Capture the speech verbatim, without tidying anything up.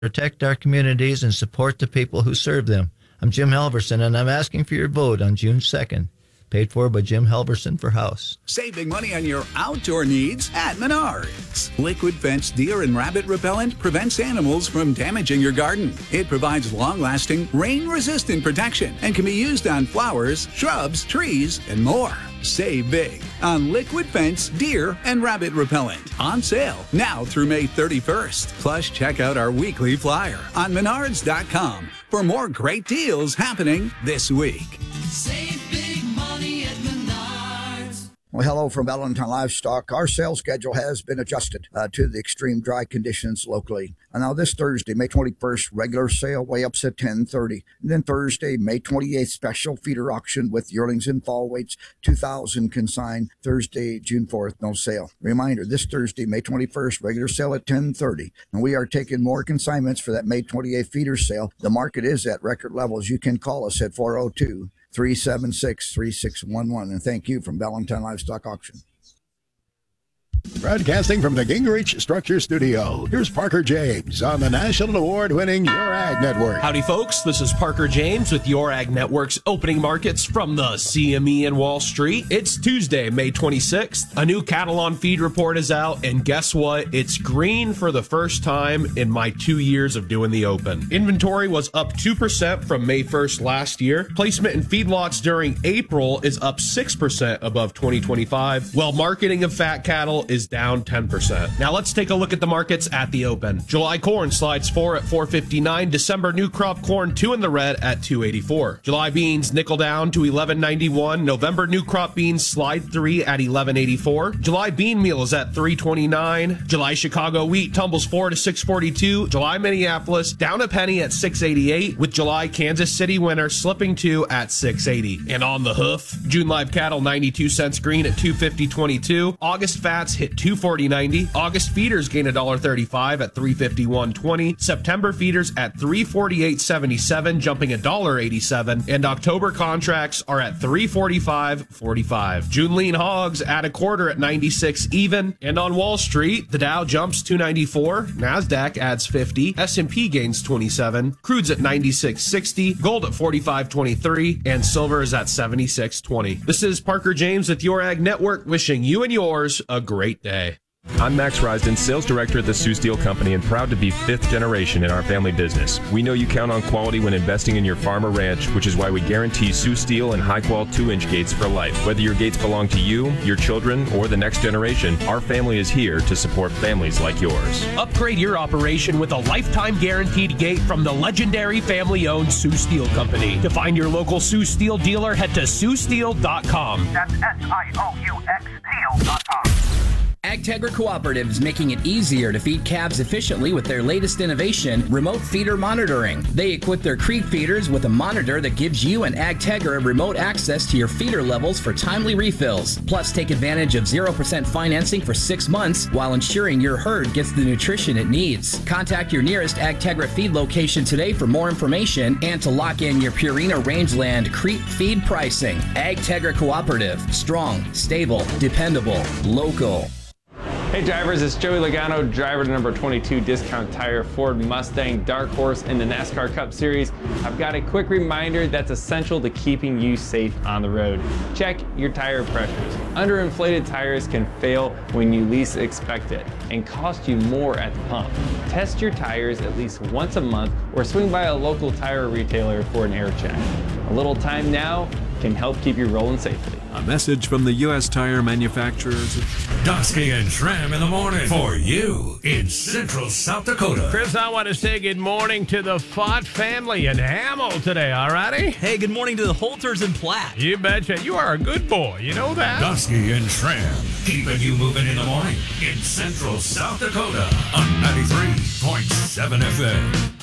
protect our communities, and support the people who serve them. I'm Jim Halverson, and I'm asking for your vote on June second. Paid for by Jim Halverson for House. Saving money on your outdoor needs at Menards. Liquid Fence Deer and Rabbit Repellent prevents animals from damaging your garden. It provides long-lasting, rain-resistant protection and can be used on flowers, shrubs, trees, and more. Save big on Liquid Fence Deer and Rabbit Repellent. On sale now through May thirty-first. Plus, check out our weekly flyer on menards dot com for more great deals happening this week. Save big money at Menards. Well, hello from Valentine Livestock. Our sales schedule has been adjusted uh, to the extreme dry conditions locally. And now this Thursday, May twenty-first, regular sale way ups at ten thirty. And then Thursday, May twenty-eighth, special feeder auction with yearlings and fall weights, two thousand consign. Thursday, June fourth, no sale. Reminder, this Thursday, May twenty-first, regular sale at ten thirty. And we are taking more consignments for that May twenty-eighth feeder sale. The market is at record levels. You can call us at four oh two, three seven six, three six one one. And thank you from Valentine Livestock Auction. Broadcasting from the Gingrich Structure Studio, here's Parker James on the national award-winning Your Ag Network. Howdy, folks. This is Parker James with Your Ag Network's opening markets from the C M E in Wall Street. It's Tuesday, May twenty-sixth. A new cattle on feed report is out, and guess what? It's green for the first time in my two years of doing the open. Inventory was up two percent from May first last year. Placement in feedlots during April is up six percent above twenty twenty-five, while marketing of fat cattle is down ten percent. Now let's take a look at the markets at the open. July corn slides four at four fifty-nine. December new crop corn two in the red at two eighty-four. July beans nickel down to eleven ninety-one. November new crop beans slide three at eleven eighty-four. July bean meal is at three twenty-nine. July Chicago wheat tumbles four to six forty-two. July Minneapolis down a penny at six eighty-eight, with July Kansas City winter slipping two at six eighty. And on the hoof, June live cattle ninety-two cents green at two fifty twenty-two. August fats hit two forty ninety. August feeders gain one dollar thirty-five at three fifty-one twenty. September feeders at three forty-eight seventy-seven, jumping one dollar eighty-seven. And October contracts are at three forty-five forty-five. June lean hogs at a quarter at ninety-six even. And on Wall Street, the Dow jumps two ninety-four. NASDAQ adds fifty. S and P gains twenty-seven. Crude's at ninety-six sixty. Gold at forty-five twenty-three. And silver is at seventy-six twenty. This is Parker James with Your Ag Network, wishing you and yours a great day. I'm Max Risden, Sales Director at the Sioux Steel Company, and proud to be fifth generation in our family business. We know you count on quality when investing in your farm or ranch, which is why we guarantee Sioux Steel and high-quality two-inch gates for life. Whether your gates belong to you, your children, or the next generation, our family is here to support families like yours. Upgrade your operation with a lifetime guaranteed gate from the legendary family-owned Sioux Steel Company. To find your local Sioux Steel dealer, head to sioux steel dot com. That's S I O U X Steel dot com. AgTegra Cooperative is making it easier to feed calves efficiently with their latest innovation, remote feeder monitoring. They equip their creek feeders with a monitor that gives you and AgTegra remote access to your feeder levels for timely refills. Plus, take advantage of zero percent financing for six months while ensuring your herd gets the nutrition it needs. Contact your nearest AgTegra feed location today for more information and to lock in your Purina Rangeland creek feed pricing. AgTegra Cooperative. Strong, stable, dependable, local. Hey drivers, it's Joey Logano, driver to number twenty-two Discount Tire Ford Mustang Dark Horse in the NASCAR Cup Series. I've got a quick reminder that's essential to keeping you safe on the road. Check your tire pressures. Underinflated tires can fail when you least expect it and cost you more at the pump. Test your tires at least once a month or swing by a local tire retailer for an air check. A little time now can help keep you rolling safely. A message from the U S tire manufacturers. Dusky and Shram in the morning for you in Central South Dakota. Chris, I want to say good morning to the Fott family in Hamill today, all righty? Hey, good morning to the Holters and Platt. You betcha. You are a good boy. You know that? Dusky and Shram, keeping you moving in the morning in Central South Dakota on ninety-three point seven F M.